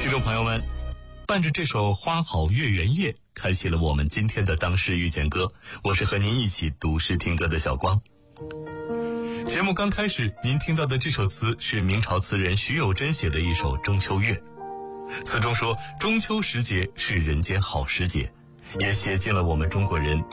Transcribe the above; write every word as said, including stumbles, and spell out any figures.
听众朋友们，伴着这首《花好月圆夜》，开启了我们今天的当诗遇见歌。我是和您一起读诗听歌的小光。节目刚开始，您听到的这首词是明朝词人徐有贞写的一首《中秋月》。词中说，中秋时节是人间好时节，也写尽了我们中国人